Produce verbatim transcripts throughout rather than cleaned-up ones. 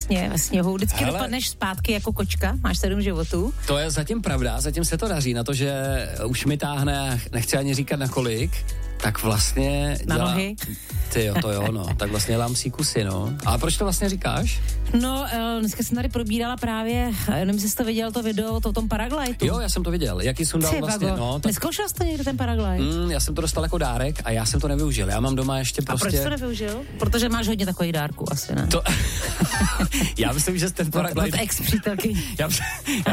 vlastně ve sněhu. Vždycky Hele, dopadneš zpátky jako kočka, máš sedm životů. To je zatím pravda, zatím se to daří na to, že už mi táhne, nechci ani říkat na kolik, tak vlastně na dělá... nohy. Ty jo, to jo, no. Tak vlastně dělám si kusy, no. Ale proč to vlastně říkáš? No, dneska jsem tady probírala právě, nevím, jestli jsi to viděl, to video o tom paraglidu. Jo, já jsem to viděl. Jaký jsem dal vlastně, no. Tak... Neskoušel jsi to někde ten paraglide? Mm, já jsem to dostal jako dárek a já jsem to nevyužil. Já mám doma ještě prostě... A proč to nevyužil? Protože máš hodně takových dárků, asi ne? To... já myslím, že ten paraglide... Od ex-přítelky. já... já...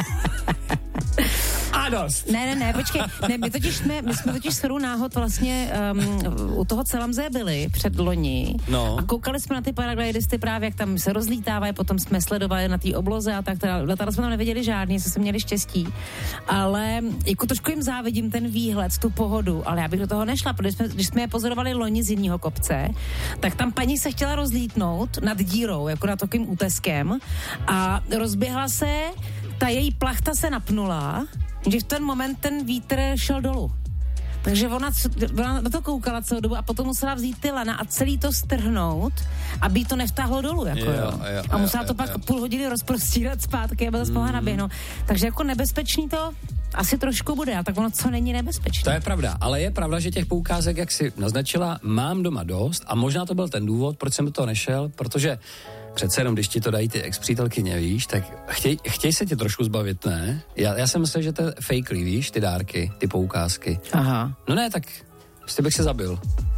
A dost. Ne, ne, ne, počkej. Ne, my, totiž jsme, my jsme totiž shodou náhod vlastně um, u toho Celamze byli před loni no. a koukali jsme na ty paraglidisty právě, jak tam se rozlítávají, potom jsme sledovali na té obloze a tak. Teda, letadla jsme tam neviděli žádný, co jsme měli štěstí. Ale jako trošku jim závidím ten výhled, tu pohodu, ale já bych do toho nešla, protože jsme, když jsme je pozorovali loni z jiného kopce, tak tam paní se chtěla rozlítnout nad dírou, jako nad takovým úteskem a rozběhla se, ta její plachta se napnula, že v ten moment ten vítr šel dolů. Takže ona, ona na to koukala celou dobu a potom musela vzít ty lana a celý to strhnout, aby jí to nevtáhlo dolů. Jako, jo, jo. Jo, a musela jo, to jo, pak jo. půl hodiny rozprostírat zpátky a byla mm. mohla naběhnout. Takže jako nebezpečný to asi trošku bude, a tak ono co není nebezpečné. To je pravda, ale je pravda, že těch poukázek, jak si naznačila, mám doma dost a možná to byl ten důvod, proč jsem do toho nešel, protože přece jenom, když ti to dají ty ex-přítelkyně, víš, tak chtěj, chtěj se tě trošku zbavit, ne? Já, já jsem myslel, že to je fakelý, víš, ty dárky, ty poukázky. Aha. No ne, tak prostě bych se zabil.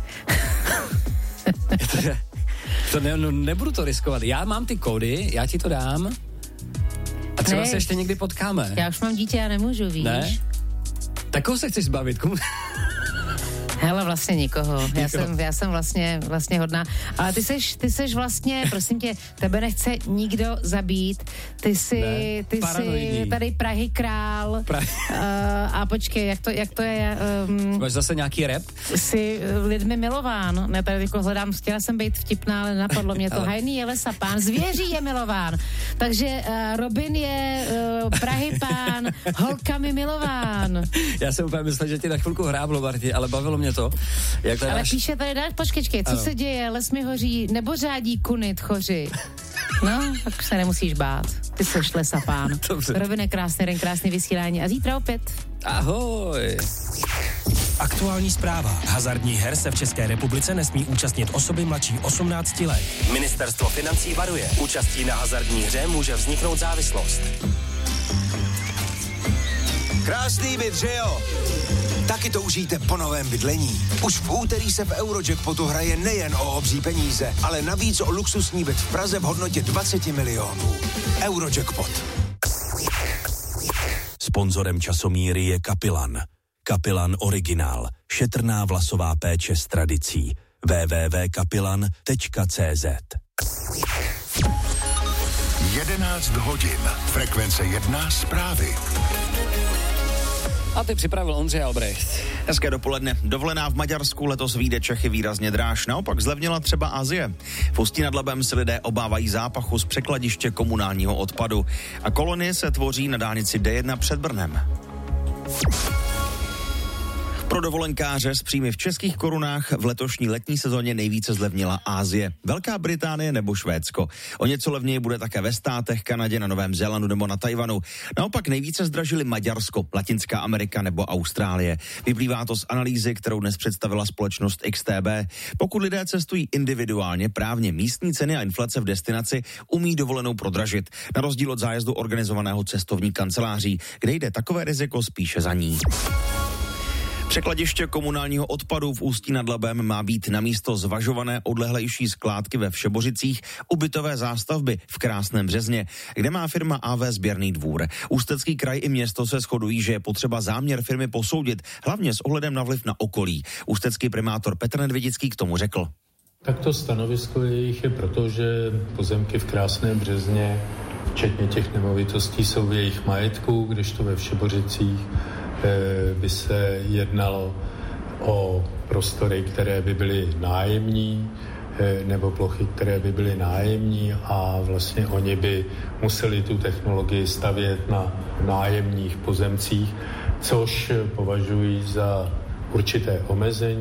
to, to ne, no, nebudu to riskovat. Já mám ty kódy, já ti to dám a třeba ne, se ještě někdy potkáme. Já už mám dítě, já nemůžu, víš. Ne? Tak koho se chceš zbavit? Komu... Hele, vlastně nikoho. Já jsem, já jsem vlastně, vlastně hodná. Ale ty seš, ty seš vlastně, prosím tě, tebe nechce nikdo zabít. Ty jsi, ne, ty jsi tady Prahy král. Prahy. Uh, a počkej, jak to, jak to je? Um, Máš zase nějaký rap? Jsi lidmi milován. Ne, tady jako hledám, chtěla jsem být vtipná, ale napadlo mě to. Ale... Hajný je lesa pán, zvěří je milován. Takže uh, Robin je uh, Prahy pán, holkami milován. Já jsem úplně myslel, že ti na chvilku hráblo, Marti, ale bavilo mě to. Jak ale dáš... píše tady, dáš, počkečkej, co ano. se děje, les mi hoří, nebo řádí kuny tchoři. No, tak se nemusíš bát. Ty seš lesa pán. Robine, krásný den, krásný vysílání a zítra opět. Ahoj. Aktuální zpráva. Hazardních her se v České republice nesmí účastnit osoby mladší osmnácti let. Ministerstvo financí varuje. Účastí na hazardní hře může vzniknout závislost. Krásný byt, že jo? Taky to užijte po novém bydlení. Už v úterý se v Eurojackpotu hraje nejen o obří peníze, ale navíc o luxusní byt v Praze v hodnotě dvacet milionů. Eurojackpot. Sponzorem časomíry je Kapilan. Kapilan Originál. Šetrná vlasová péče s tradicí. w w w tečka kapilan tečka c z jedenáct hodin. Frekvence jedna zprávy. A ty připravil Ondřej Albrecht. Hezké dopoledne. Dovolená v Maďarsku letos vyjde Čechy výrazně dráž. Naopak zlevnila třeba Asie. V Ústí nad Labem se lidé obávají zápachu z překladiště komunálního odpadu. A kolonie se tvoří na dálnici D jedna před Brnem. Pro dovolenkáře s příjmy v českých korunách v letošní letní sezóně nejvíce zlevnila Asie, Velká Británie nebo Švédsko. O něco levněji bude také ve státech, Kanadě, na Novém Zélandu nebo na Tajvanu. Naopak nejvíce zdražili Maďarsko, Latinská Amerika nebo Austrálie. Vyplývá to z analýzy, kterou dnes představila společnost X T B. Pokud lidé cestují individuálně, právně místní ceny a inflace v destinaci umí dovolenou prodražit, na rozdíl od zájezdu organizovaného cestovní kanceláří, kde jde takové riziko spíše za ní. Překladiště komunálního odpadu v Ústí nad Labem má být namísto zvažované odlehlejší skládky ve Všebořicích ubytové zástavby v Krásném Březně, kde má firma á vé sběrný dvůr. Ústecký kraj i město se shodují, že je potřeba záměr firmy posoudit, hlavně s ohledem na vliv na okolí. Ústecký primátor Petr Nedvědický k tomu řekl. Tak to stanovisko jejich je proto, že pozemky v Krásném Březně, včetně těch nemovitostí, jsou v jejich majetku, kdežto ve Všebořicích by se jednalo o prostory, které by byly nájemní, nebo plochy, které by byly nájemní a vlastně oni by museli tu technologii stavět na nájemních pozemcích, což považují za určité omezení.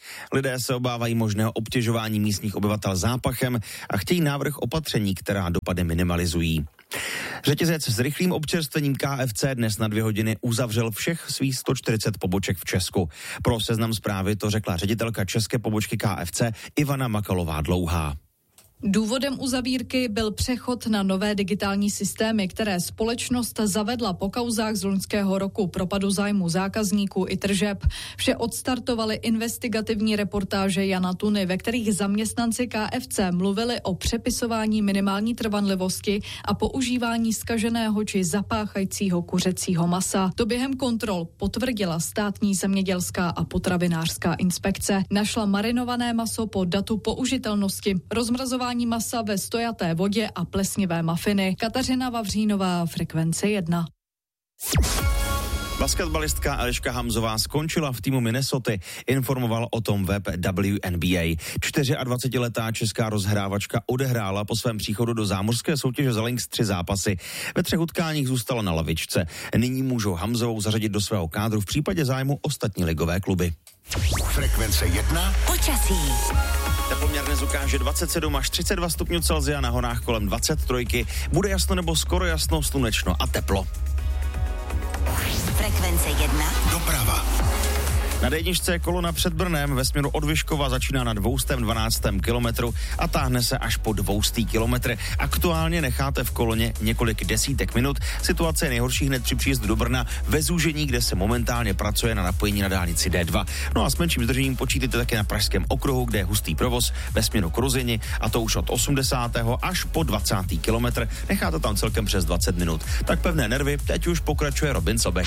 Lidé se obávají možného obtěžování místních obyvatel zápachem a chtějí návrh opatření, která dopady minimalizují. Řetězec s rychlým občerstvením K F C dnes na dvě hodiny uzavřel všech svých sto čtyřicet poboček v Česku. Pro Seznam Zprávy to řekla ředitelka české pobočky K F C Ivana Makalová Dlouhá. Důvodem uzavírky byl přechod na nové digitální systémy, které společnost zavedla po kauzách z loňského roku propadu zájmu zákazníků i tržeb. Vše odstartovaly investigativní reportáže Jana Tuny, ve kterých zaměstnanci K F C mluvili o přepisování minimální trvanlivosti a používání zkaženého či zapáchajícího kuřecího masa. To během kontrol potvrdila státní zemědělská a potravinářská inspekce. Našla marinované maso po datu použitelnosti, rozmrazování masa ve stojaté vodě a plesnivé mafiny. Kateřina Vavřínová, Frekvence jedna. Basketbalistka Eliška Hamzová skončila v týmu Minnesoty, informoval o tom web W N B A. dvacetičtyřletá česká rozhrávačka odehrála po svém příchodu do zámořské soutěže za Lynx tři zápasy. Ve třech utkáních zůstala na lavičce. Nyní můžou Hamzovou zařadit do svého kádru v případě zájmu ostatní ligové kluby. Frekvence jedna. Počasí. Tepoměr dnes ukáže dvacet sedm až třicet dva stupňů Celsia, na horách kolem dvacet tři. Bude jasno nebo skoro jasno, slunečno a teplo. Frekvence jedna. Doprava. Na D jedna je kolona před Brnem ve směru od Vyškova začíná na dvě dvanáct kilometru a táhne se až po dvě stě kilometrů. Aktuálně necháte v koloně několik desítek minut. Situace je nejhorší hned při příjezdu do Brna ve zúžení, kde se momentálně pracuje na napojení na dálnici D dva. No a s menším zdržením počítejte také na Pražském okruhu, kde je hustý provoz ve směru k Ruzini, a to už od osmdesátého až po dvacátý kilometr. Necháte tam celkem přes dvacet minut. Tak pevné nervy, teď už pokračuje Robin Sobek.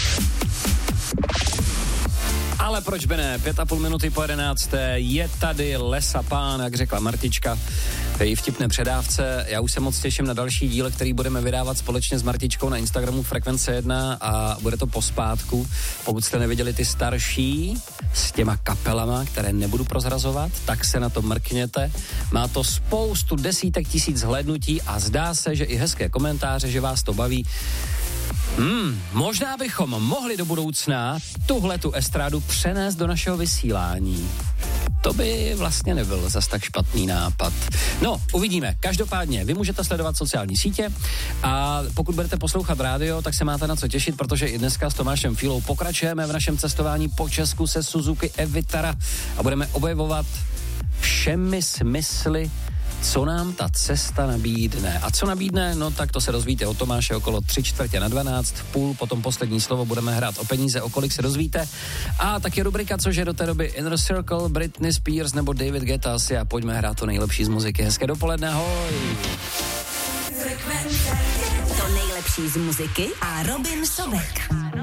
Ale proč by ne? Pět a půl minuty po jedenácté je tady Lesa Pán, jak řekla Martička, v její vtipné předávce. Já už se moc těším na další díl, který budeme vydávat společně s Martičkou na Instagramu Frekvence jedna a bude to pospátku. Pokud jste neviděli ty starší s těma kapelama, které nebudu prozrazovat, tak se na to mrkněte. Má to spoustu desítek tisíc hlédnutí a zdá se, že i hezké komentáře, že vás to baví. Hmm, možná bychom mohli do budoucna tuhle tu estrádu přenést do našeho vysílání. To by vlastně nebyl zas tak špatný nápad. No, uvidíme. Každopádně, vy můžete sledovat sociální sítě a pokud budete poslouchat rádio, tak se máte na co těšit, protože i dneska s Tomášem Fílou pokračujeme v našem cestování po Česku se Suzuki e-Vitara a budeme objevovat všemi smysly, co nám ta cesta nabídne. A co nabídne, no tak to se dozvíte od Tomáše okolo tři čtvrtě na dvanáct, v půl, potom poslední slovo budeme hrát o peníze, o kolik se dozvíte. A taky rubrika, cože do té doby Inner Circle, Britney Spears nebo David Guetta si a pojďme hrát to nejlepší z muziky. Hezké dopoledne, ahoj! To nejlepší z muziky a Robin Sobek.